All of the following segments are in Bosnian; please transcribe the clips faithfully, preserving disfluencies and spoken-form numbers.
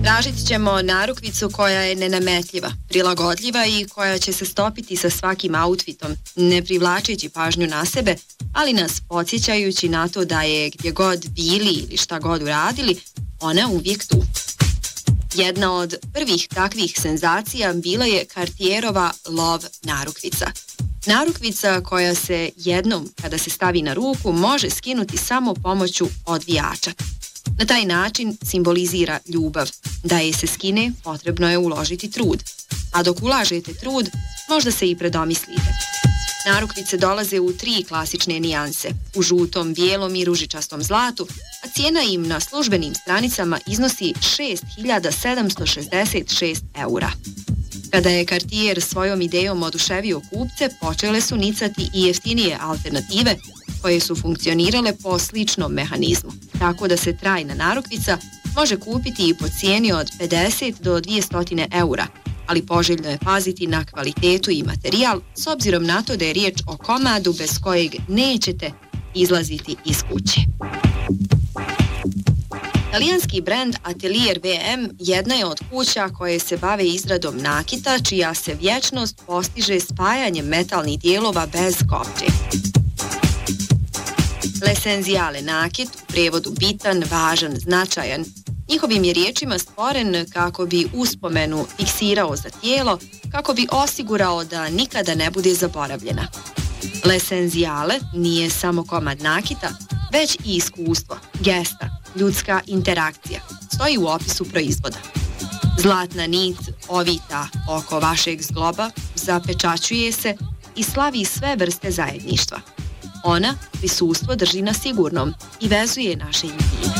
Tražit ćemo narukvicu koja je nenametljiva, prilagodljiva i koja će se stopiti sa svakim outfitom, ne privlačeći pažnju na sebe, ali nas podsjećajući na to da je gdje god bili ili šta god uradili, ona uvijek tu. Jedna od prvih takvih senzacija bila je Cartierova Love narukvica. Narukvica koja se jednom, kada se stavi na ruku, može skinuti samo pomoću odvijača. Na taj način simbolizira ljubav. Da je se skine, potrebno je uložiti trud. A dok ulažete trud, možda se i predomislite. Narukvice dolaze u tri klasične nijanse, u žutom, bijelom i ružičastom zlatu, a cijena im na službenim stranicama iznosi šest hiljada sedamsto šezdeset šest eura. Kada je Cartier svojom idejom oduševio kupce, počele su nicati i jeftinije alternative koje su funkcionirale po sličnom mehanizmu, tako da se trajna narukvica može kupiti i po cijeni od pedeset do dvjesto eura, ali poželjno je paziti na kvalitetu i materijal s obzirom na to da je riječ o komadu bez kojeg nećete izlaziti iz kuće. Talijanski brend Atelier V M jedna je od kuća koje se bave izradom nakita, čija se vječnost postiže spajanjem metalnih dijelova bez kopče. L'essenziale nakit, u prevodu bitan, važan, značajan, njihovim je riječima stvoren kako bi uspomenu fiksirao za tijelo, kako bi osigurao da nikada ne bude zaboravljena. L'essenziale nije samo komad nakita, već i iskustvo, gesta, ljudska interakcija, stoji u opisu proizvoda. Zlatna nit ovita oko vašeg zgloba, zapečaćuje se i slavi sve vrste zajedništva. Ona prisustvo drži na sigurnom i vezuje naše intime.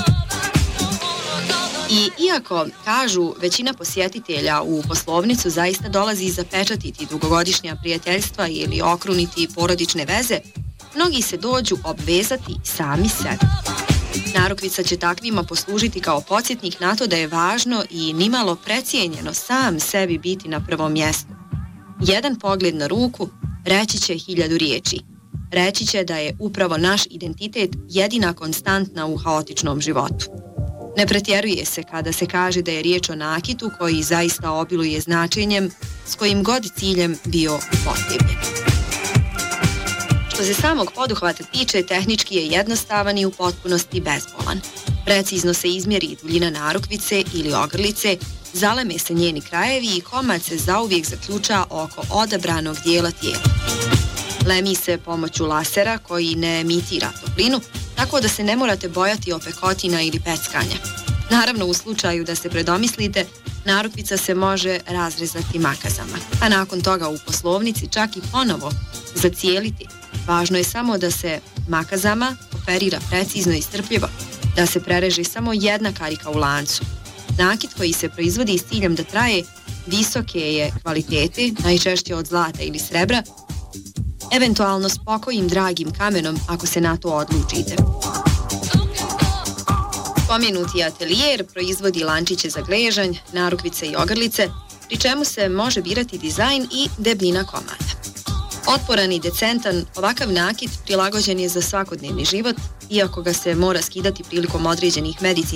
I iako, kažu, većina posjetitelja u poslovnicu zaista dolazi zapečatiti dugogodišnja prijateljstva ili okruniti porodične veze, mnogi se dođu obvezati sami sebi. Narukvica će takvima poslužiti kao podsjetnik na to da je važno i nimalo precijenjeno sam sebi biti na prvom mjestu. Jedan pogled na ruku reći će hiljadu riječi. Reći će da je upravo naš identitet jedina konstantna u haotičnom životu. Ne pretjeruje se kada se kaže da je riječ o nakitu koji zaista obiluje značenjem s kojim god ciljem bio upotrebljen. Što se samog poduhvata tiče, tehnički je jednostavan i u potpunosti bezbolan. Precizno se izmjeri duljina narukvice ili ogrlice, zaleme se njeni krajevi i komad se zauvijek zaključa oko odabranog dijela tijela. Lemi se pomoću lasera koji ne emitira toplinu, tako da se ne morate bojati opekotina ili peckanja. Naravno, u slučaju da se predomislite, narukvica se može razrezati makazama, a nakon toga u poslovnici čak i ponovo zacijeliti. Važno je samo da se makazama operira precizno i strpljivo, da se prereže samo jedna karika u lancu. Nakit koji se proizvodi s ciljem da traje visoke je kvalitete, najčešće od zlata ili srebra, eventualno s pokojim dragim kamenom ako se na to odlučite. Spomenuti atelijer proizvodi lančiće za gležanj, narukvice i ogrlice, pri čemu se može birati dizajn i debljina komada. Otporan i decentan, ovakav nakit prilagođen je za svakodnevni život, iako ga se mora skidati prilikom određenih medicinskih